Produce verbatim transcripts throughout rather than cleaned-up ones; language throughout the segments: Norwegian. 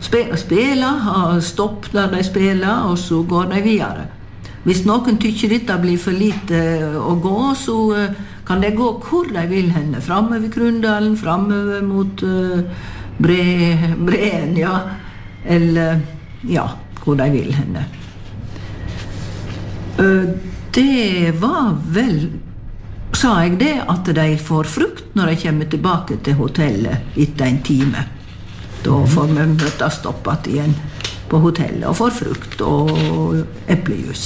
spe- spela, ha stopp der de spelar, og så går de videre. Hvis noen tykker dette blir for lite å gå, så uh, kan de gå hvor de vil henne. Framover Krundalen, framover mot uh, bre, Breen, ja. Eller, ja, hvor de vil henne. Uh, det var vel... Sa jeg det at de får frukt når de kommer tilbake til hotellet etter en time. Da får vi møtes oppad igjen på hotellet og får frukt og eplejus.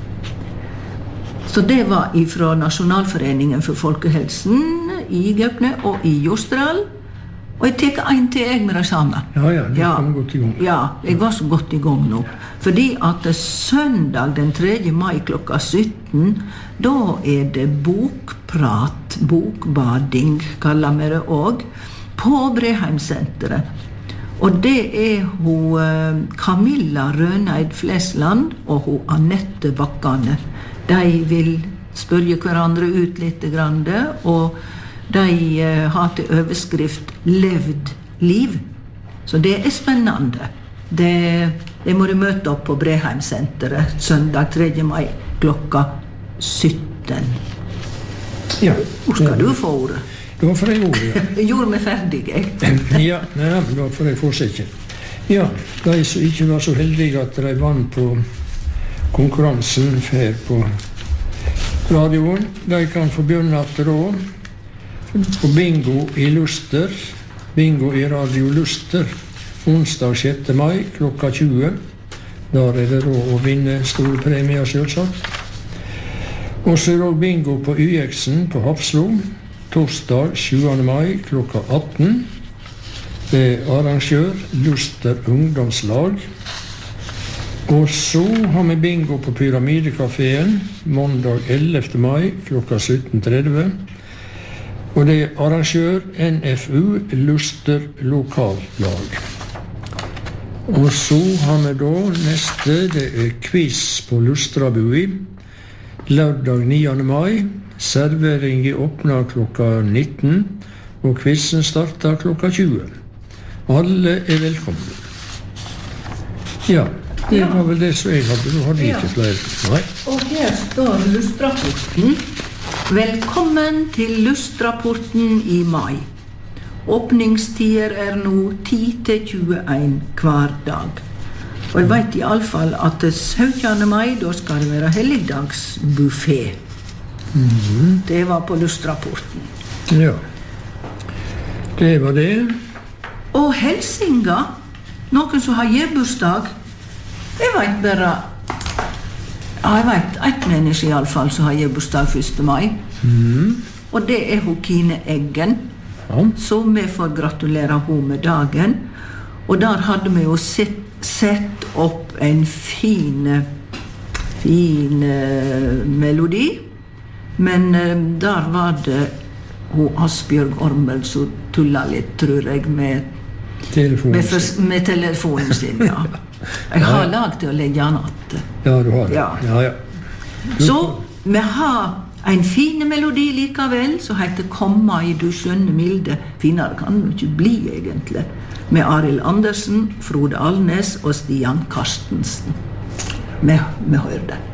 Så det var ifra Nasjonalforeningen for Folkehelsen i Gaupne og i Jostedal. Og jeg teker en til jeg med det samme. Ja, ja, det ja, kom godt i gang. Ja, jeg var så godt i gang nå. Fordi at søndag den tredje mai klokka sytten, da er det bokprat, bokbading, kaller vi det også, på Breheimsenteret. Og det er hun Camilla Røneid Flesland og hun Annette Bakkane. De vil spørre hverandre ut litt grann, og de uh, har til overskrift «Levd liv». Så det er spennende. Det, det må de møte opp på Breheimsenteret søndag tredje mai klokka sytten. Ja. Hvor skal du få ordet? Da får jeg ordet, ja. Jeg gjorde meg ferdig, jeg. Ja, nei, da får jeg fortsette. Ja, de som ikke var så heldige at de vant på konkurransen her på radioen, de kan få begynne etter da. På bingo i Luster, bingo i Radio Luster, onsdag sjette mai klokka tjue. Der er det råd å vinne store premier, selvsagt. Og så er det bingo på Y X-en på Hafslo, torsdag sjuende mai klokka atten. Det er arrangør Luster ungdomslag. Og så har vi bingo på Pyramidekaféen, mandag ellevte mai klokka sytten tretti. Og det er arrangør N F U Luster lokallag. Og så har vi da neste, det er quiz på Lustrabui. Lørdag niende mai, servering i åpna klokka nitten, og quizen starter klokka tjue. Alle er velkomne. Ja, det var vel det som jeg hadde. Du hadde ikke flere. Nei. Og her står Lustrapporten. Velkommen til Lustrapporten i mai. Åpningstider er nå ti til tjueen hver dag. Og jeg vet i alle fall at det syttende mai, da skal det være helligdagsbuffet. Mm-hmm. Det var på Lustrapporten. Ja, det var det. Og Helsinga, noen som har gebursdag, jeg vet bare... Ja, jeg vet, et menneske i alle fall som har gebursdag første mai. Mm. Og det er hun Kine Eggen. Ja. Så vi får gratulere hun med dagen. Og der hadde vi jo sett, sett opp en fin, fin uh, melodi. Men uh, der var det hun Asbjørg Ormel som tullet litt, tror jeg, med telefonen, med, for, med telefonen sin, ja. Jeg har lagt til å legge den att. Ja, du har det. Ja. Ja, ja. Du... Så vi har en fin melodi likevel, som heter «Komma i du skjønne milde». Finere kan det ikke bli, egentlig. Med Arild Andersen, Frode Alnes og Stian Karstensen. Vi, vi hører det.